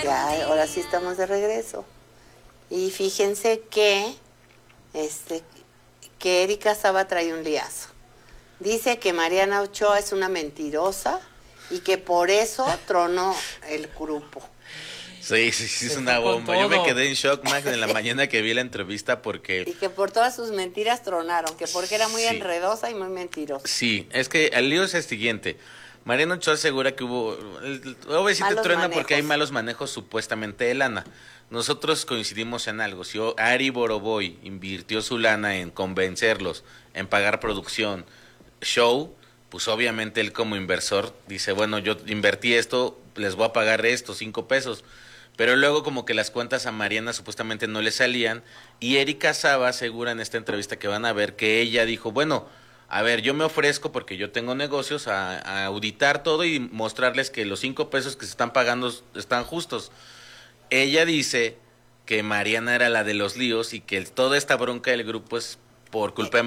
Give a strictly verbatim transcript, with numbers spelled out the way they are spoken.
ya, ahora sí estamos de regreso. Y fíjense que, este, que Erika Saba trae un liazo. Dice que Mariana Ochoa es una mentirosa y que por eso tronó el grupo. Sí, sí, sí, es una bomba. Yo me quedé en shock, Max, en la mañana que vi la entrevista porque... Y que por todas sus mentiras tronaron, que porque era muy sí. enredosa y muy mentirosa. Sí, es que el lío es el siguiente. Mariana Ochoa asegura que hubo... Obviamente truena manejos. Porque hay malos manejos supuestamente de lana. Nosotros coincidimos en algo. Si Ari Boroboy invirtió su lana en convencerlos, en pagar producción, show, pues obviamente él como inversor dice, bueno, yo invertí esto, les voy a pagar esto, cinco pesos. Pero luego como que las cuentas a Mariana supuestamente no le salían y Erika Saba asegura en esta entrevista que van a ver que ella dijo, bueno, a ver, yo me ofrezco porque yo tengo negocios a, a auditar todo y mostrarles que los cinco pesos que se están pagando están justos. Ella dice que Mariana era la de los líos y que toda esta bronca del grupo es por culpa de